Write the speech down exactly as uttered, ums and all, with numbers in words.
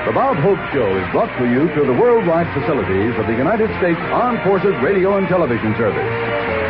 The Bob Hope Show is brought to you through the worldwide facilities of the United States Armed Forces Radio and Television Service.